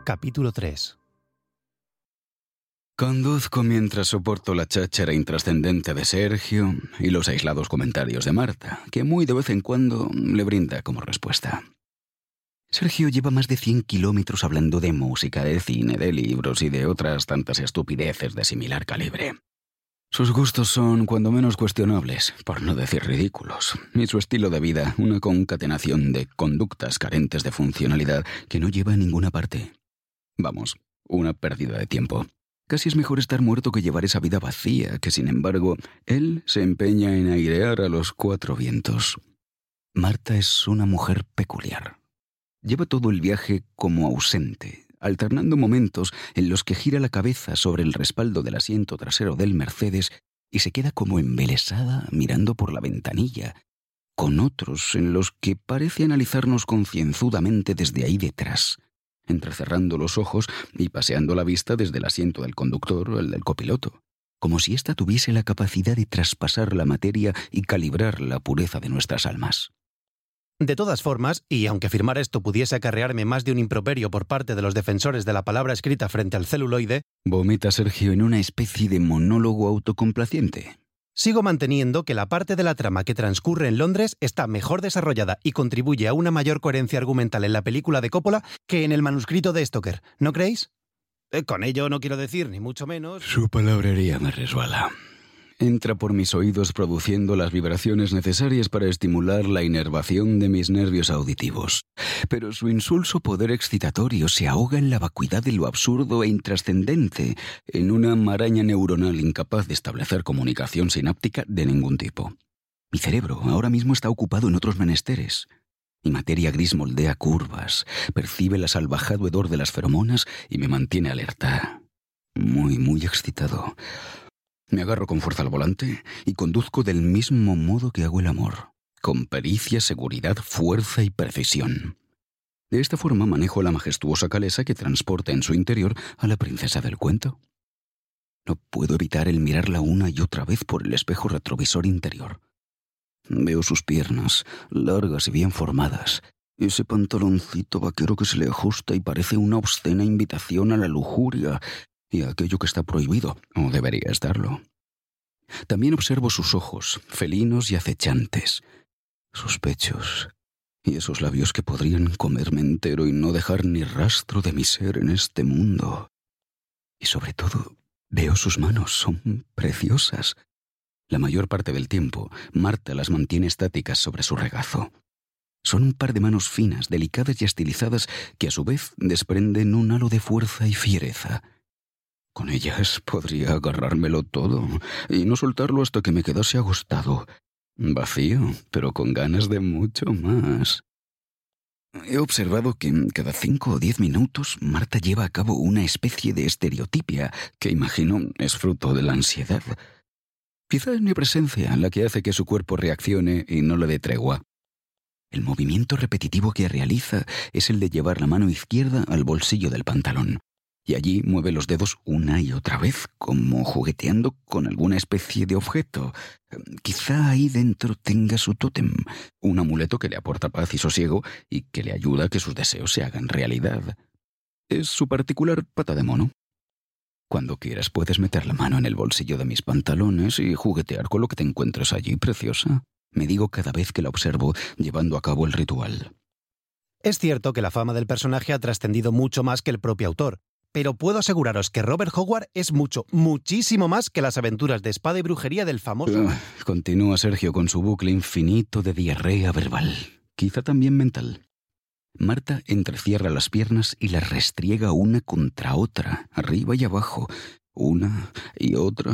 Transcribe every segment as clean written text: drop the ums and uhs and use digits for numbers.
Capítulo 3. Conduzco mientras soporto la cháchara intrascendente de Sergio y los aislados comentarios de Marta, que muy de vez en cuando le brinda como respuesta. Sergio lleva más de 100 kilómetros hablando de música, de cine, de libros y de otras tantas estupideces de similar calibre. Sus gustos son cuando menos cuestionables, por no decir ridículos, y su estilo de vida una concatenación de conductas carentes de funcionalidad que no lleva a ninguna parte. Vamos, una pérdida de tiempo. Casi es mejor estar muerto que llevar esa vida vacía, que sin embargo, él se empeña en airear a los cuatro vientos. Marta es una mujer peculiar. Lleva todo el viaje como ausente, alternando momentos en los que gira la cabeza sobre el respaldo del asiento trasero del Mercedes y se queda como embelesada mirando por la ventanilla, con otros en los que parece analizarnos concienzudamente desde ahí detrás, entrecerrando los ojos y paseando la vista desde el asiento del conductor al del copiloto, como si ésta tuviese la capacidad de traspasar la materia y calibrar la pureza de nuestras almas. De todas formas, y aunque afirmar esto pudiese acarrearme más de un improperio por parte de los defensores de la palabra escrita frente al celuloide, vomita Sergio en una especie de monólogo autocomplaciente. Sigo manteniendo que la parte de la trama que transcurre en Londres está mejor desarrollada y contribuye a una mayor coherencia argumental en la película de Coppola que en el manuscrito de Stoker, ¿no creéis? Con ello no quiero decir, ni mucho menos... Su palabrería me resbala. Entra por mis oídos produciendo las vibraciones necesarias para estimular la inervación de mis nervios auditivos. Pero su insulso poder excitatorio se ahoga en la vacuidad de lo absurdo e intrascendente, en una maraña neuronal incapaz de establecer comunicación sináptica de ningún tipo. Mi cerebro ahora mismo está ocupado en otros menesteres. Mi materia gris moldea curvas, percibe el salvajado hedor de las feromonas y me mantiene alerta. Muy excitado. Me agarro con fuerza al volante y conduzco del mismo modo que hago el amor, con pericia, seguridad, fuerza y precisión. De esta forma manejo la majestuosa calesa que transporta en su interior a la princesa del cuento. No puedo evitar el mirarla una y otra vez por el espejo retrovisor interior. Veo sus piernas, largas y bien formadas, ese pantaloncito vaquero que se le ajusta y parece una obscena invitación a la lujuria y a aquello que está prohibido, o debería estarlo. También observo sus ojos, felinos y acechantes, sus pechos y esos labios que podrían comerme entero y no dejar ni rastro de mi ser en este mundo. Y sobre todo, veo sus manos, son preciosas. La mayor parte del tiempo, Marta las mantiene estáticas sobre su regazo. Son un par de manos finas, delicadas y estilizadas que a su vez desprenden un halo de fuerza y fiereza. Con ellas podría agarrármelo todo y no soltarlo hasta que me quedase agostado, vacío, pero con ganas de mucho más. He observado que cada 5 o 10 minutos Marta lleva a cabo una especie de estereotipia que imagino es fruto de la ansiedad. Quizá es mi presencia la que hace que su cuerpo reaccione y no le dé tregua. El movimiento repetitivo que realiza es el de llevar la mano izquierda al bolsillo del pantalón. Y allí mueve los dedos una y otra vez, como jugueteando con alguna especie de objeto. Quizá ahí dentro tenga su tótem, un amuleto que le aporta paz y sosiego y que le ayuda a que sus deseos se hagan realidad. Es su particular pata de mono. Cuando quieras puedes meter la mano en el bolsillo de mis pantalones y juguetear con lo que te encuentres allí, preciosa, me digo cada vez que la observo llevando a cabo el ritual. Es cierto que la fama del personaje ha trascendido mucho más que el propio autor, pero puedo aseguraros que Robert Howard es muchísimo más que las aventuras de espada y brujería del famoso... Continúa Sergio con su bucle infinito de diarrea verbal, quizá también mental. Marta entrecierra las piernas y las restriega una contra otra, arriba y abajo, una y otra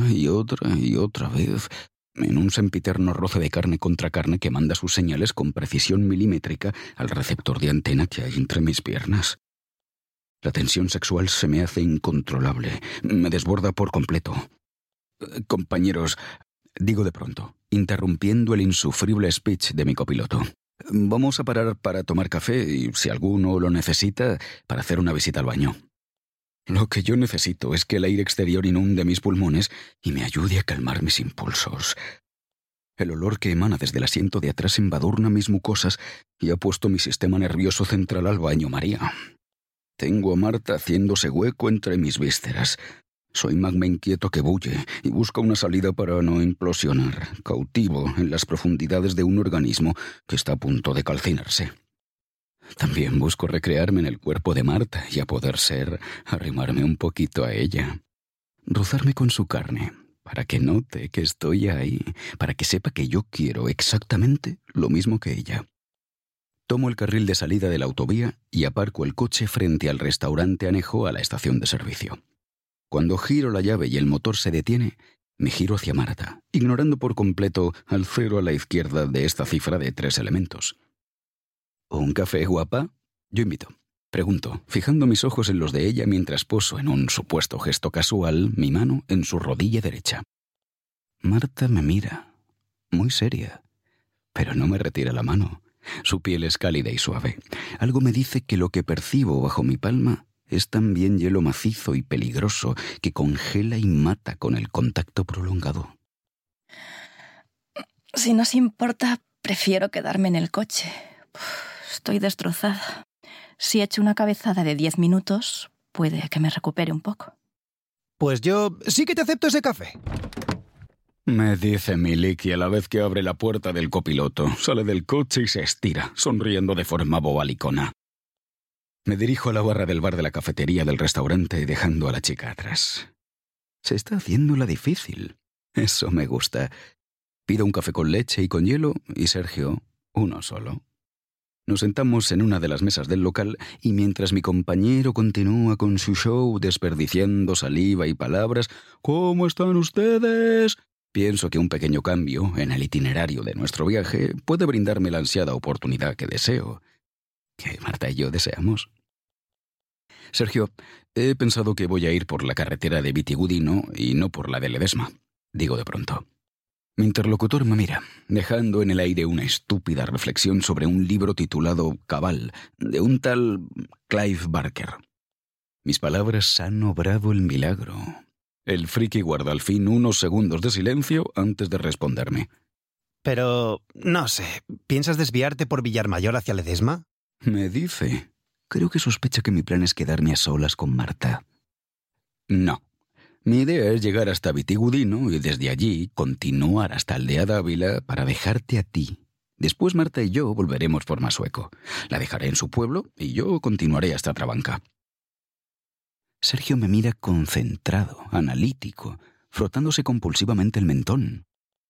vez, en un sempiterno roce de carne contra carne que manda sus señales con precisión milimétrica al receptor de antena que hay entre mis piernas. La tensión sexual se me hace incontrolable, me desborda por completo. Compañeros, digo de pronto, interrumpiendo el insufrible speech de mi copiloto. Vamos a parar para tomar café y, si alguno lo necesita, para hacer una visita al baño. Lo que yo necesito es que el aire exterior inunde mis pulmones y me ayude a calmar mis impulsos. El olor que emana desde el asiento de atrás embadurna mis mucosas y ha puesto mi sistema nervioso central al baño, María. Tengo a Marta haciéndose hueco entre mis vísceras. Soy magma inquieto que bulle y busca una salida para no implosionar, cautivo en las profundidades de un organismo que está a punto de calcinarse. También busco recrearme en el cuerpo de Marta y, a poder ser, arrimarme un poquito a ella. Rozarme con su carne, para que note que estoy ahí, para que sepa que yo quiero exactamente lo mismo que ella. Tomo el carril de salida de la autovía y aparco el coche frente al restaurante anejo a la estación de servicio. Cuando giro la llave y el motor se detiene, me giro hacia Marta, ignorando por completo al 0 a la izquierda de esta cifra de 3 elementos. ¿Un café, guapa? Yo invito. Pregunto, fijando mis ojos en los de ella mientras poso en un supuesto gesto casual mi mano en su rodilla derecha. Marta me mira, muy seria, pero no me retira la mano. Su piel es cálida y suave. Algo me dice que lo que percibo bajo mi palma es también hielo macizo y peligroso que congela y mata con el contacto prolongado. Si no os importa, prefiero quedarme en el coche. Estoy destrozada. Si echo una cabezada de 10 minutos, puede que me recupere un poco. Pues yo sí que te acepto ese café. Me dice Miliki a la vez que abre la puerta del copiloto, sale del coche y se estira, sonriendo de forma bobalicona. Me dirijo a la barra del bar de la cafetería del restaurante, dejando a la chica atrás. Se está haciendo la difícil. Eso me gusta. Pido un café con leche y con hielo y Sergio, uno solo. Nos sentamos en una de las mesas del local y mientras mi compañero continúa con su show desperdiciando saliva y palabras, ¿cómo están ustedes?, pienso que un pequeño cambio en el itinerario de nuestro viaje puede brindarme la ansiada oportunidad que deseo, que Marta y yo deseamos. Sergio, he pensado que voy a ir por la carretera de Vitigudino y no por la de Ledesma, digo de pronto. Mi interlocutor me mira, dejando en el aire una estúpida reflexión sobre un libro titulado Cabal, de un tal Clive Barker. Mis palabras han obrado el milagro. El friki guarda al fin unos segundos de silencio antes de responderme. Pero, no sé, ¿piensas desviarte por Villarmayor hacia Ledesma? Me dice. Creo que sospecha que mi plan es quedarme a solas con Marta. No. Mi idea es llegar hasta Vitigudino y desde allí continuar hasta Aldea Dávila para dejarte a ti. Después Marta y yo volveremos por Masueco. La dejaré en su pueblo y yo continuaré hasta Trabanca. Sergio me mira concentrado, analítico, frotándose compulsivamente el mentón.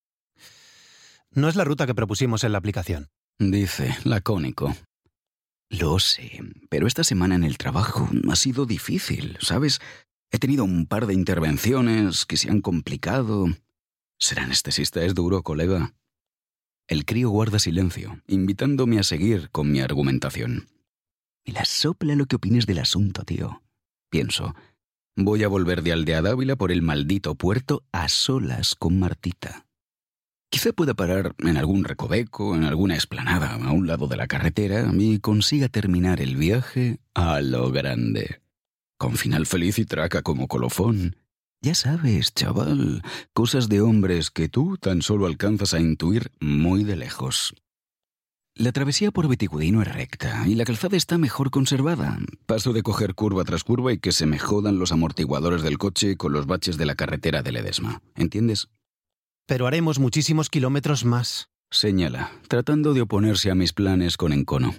No es la ruta que propusimos en la aplicación. Dice, lacónico. Lo sé, pero esta semana en el trabajo ha sido difícil, ¿sabes? He tenido un par de intervenciones que se han complicado. Ser anestesista es duro, colega. El crío guarda silencio, invitándome a seguir con mi argumentación. Me la sopla lo que opines del asunto, tío. Pienso, voy a volver de Aldea Dávila por el maldito puerto a solas con Martita. Quizá pueda parar en algún recoveco, en alguna explanada a un lado de la carretera y consiga terminar el viaje a lo grande. Con final feliz y traca como colofón. Ya sabes, chaval, cosas de hombres que tú tan solo alcanzas a intuir muy de lejos. La travesía por Vitigudino es recta y la calzada está mejor conservada. Paso de coger curva tras curva y que se me jodan los amortiguadores del coche con los baches de la carretera de Ledesma. ¿Entiendes? Pero haremos muchísimos kilómetros más. Señala, tratando de oponerse a mis planes con encono.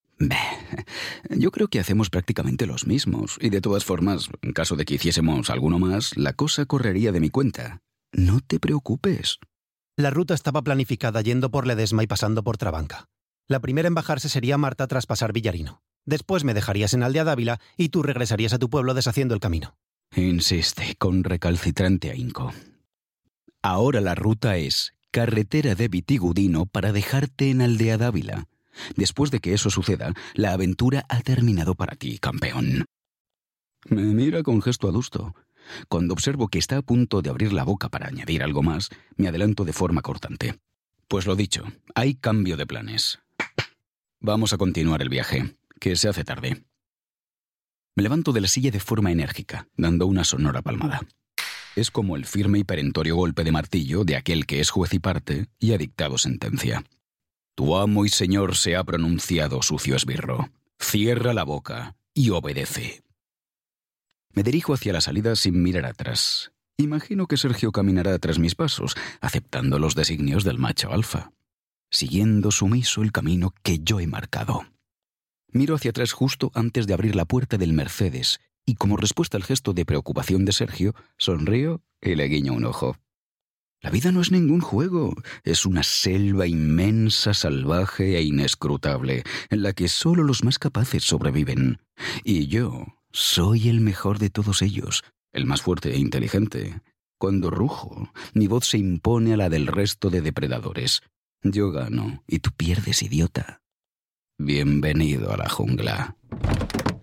Yo creo que hacemos prácticamente los mismos, y de todas formas, en caso de que hiciésemos alguno más, la cosa correría de mi cuenta. No te preocupes. La ruta estaba planificada yendo por Ledesma y pasando por Trabanca. La primera en bajarse sería Marta tras pasar Villarino. Después me dejarías en Aldea Dávila y tú regresarías a tu pueblo deshaciendo el camino. Insiste, con recalcitrante ahínco. Ahora la ruta es carretera de Vitigudino para dejarte en Aldea Dávila. Después de que eso suceda, la aventura ha terminado para ti, campeón. Me mira con gesto adusto. Cuando observo que está a punto de abrir la boca para añadir algo más, me adelanto de forma cortante. Pues lo dicho, hay cambio de planes. Vamos a continuar el viaje, que se hace tarde. Me levanto de la silla de forma enérgica, dando una sonora palmada. Es como el firme y perentorio golpe de martillo de aquel que es juez y parte y ha dictado sentencia. Tu amo y señor se ha pronunciado, sucio esbirro. Cierra la boca y obedece. Me dirijo hacia la salida sin mirar atrás. Imagino que Sergio caminará tras mis pasos, aceptando los designios del macho alfa, siguiendo sumiso el camino que yo he marcado. Miro hacia atrás justo antes de abrir la puerta del Mercedes y, como respuesta al gesto de preocupación de Sergio, sonrío y le guiño un ojo. La vida no es ningún juego, es una selva inmensa, salvaje e inescrutable, en la que solo los más capaces sobreviven. Y yo soy el mejor de todos ellos, el más fuerte e inteligente. Cuando rujo, mi voz se impone a la del resto de depredadores. Yo gano y tú pierdes, idiota. Bienvenido a la jungla.